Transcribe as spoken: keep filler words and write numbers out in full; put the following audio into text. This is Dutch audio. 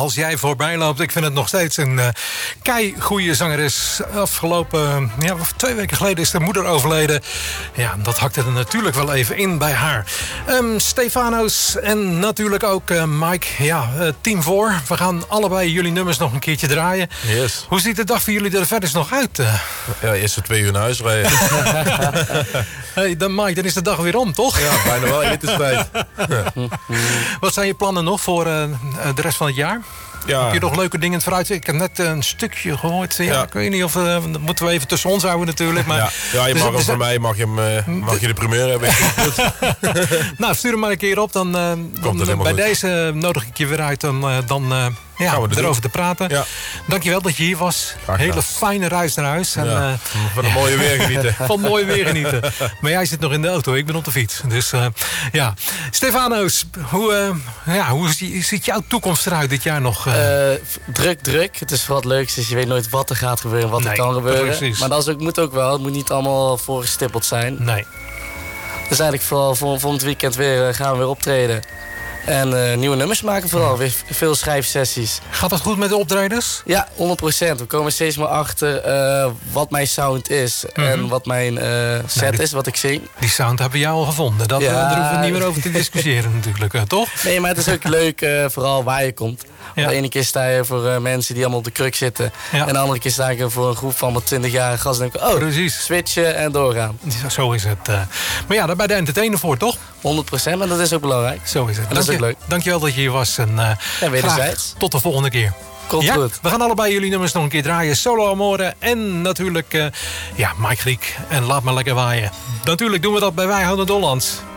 als jij voorbij loopt. Ik vind het nog steeds een uh, kei goede zangeres. Afgelopen, ja, twee weken geleden is de moeder overleden. Ja, dat hakte er natuurlijk wel even in bij haar. Um, Stefano's en natuurlijk ook uh, Mike. Ja, uh, team voor. We gaan allebei jullie nummers nog een keertje draaien. Yes. Hoe ziet de dag voor jullie er verder nog uit? Uh? Ja, eerst twee uur naar huis rijden. Hey, dan Mike, dan is de dag weer om, toch? Ja, bijna wel etenstijd. Wat zijn je plannen nog voor uh, de rest van het jaar? Ja. Heb je nog leuke dingen vooruit? Ik heb net een stukje gehoord. Ja, ja. Ik weet niet of... Uh, dat moeten we even tussen ons houden natuurlijk. Maar, ja. ja, je mag dus, hem voor mij mag je, hem, uh, mag je de primeur hebben. Nou, stuur hem maar een keer op. Dan, uh, dan bij goed. Deze nodig ik je weer uit. Dan... Uh, dan uh, Ja, erover doen. te praten. Ja. Dankjewel dat je hier was. Graag Hele gedaan. Fijne reis naar huis. En, ja, uh, van het mooie weer genieten. Van het mooie weer genieten. Maar jij zit nog in de auto, ik ben op de fiets. Dus uh, ja. Stefano's, hoe, uh, ja, hoe ziet jouw toekomst eruit dit jaar nog? Uh? Uh, druk, druk. Het is vooral het leukste. Dus je weet nooit wat er gaat gebeuren en wat nee, er kan gebeuren. Precies. Maar dat is ook, moet ook wel. Het moet niet allemaal voorgestippeld zijn. Nee. Dus eigenlijk vooral voor, volgend weekend weer, uh, gaan we weer optreden. En uh, nieuwe nummers maken vooral. Weer veel schrijfsessies. Gaat dat goed met de optredens? Ja, honderd procent. We komen steeds meer achter uh, wat mijn sound is. Mm-hmm. En wat mijn uh, set nee, die, is, wat ik zing. Die sound hebben we jou al gevonden. Dat, ja, uh, daar hoeven we niet meer over te discussiëren natuurlijk, uh, toch? Nee, maar het is ook leuk uh, vooral waar je komt. Ja. De ene keer sta je voor uh, mensen die allemaal op de kruk zitten. Ja. En de andere keer sta je voor een groep van twintig-jarige gasten. En denk ik, oh, precies. Switchen en doorgaan. Ja, zo is het. Uh. Maar ja, daar ben je de entertainer voor, toch? honderd procent, maar dat is ook belangrijk. Zo is het. En dat Dank is ook je, leuk. Dankjewel dat je hier was. En, uh, ja, wederzijds. Tot de volgende keer. Komt ja, goed. We gaan allebei jullie nummers nog een keer draaien. Solo Amore en natuurlijk uh, ja, Mike Griek. En Laat maar lekker waaien. Natuurlijk doen we dat bij Wij Houden Hollands.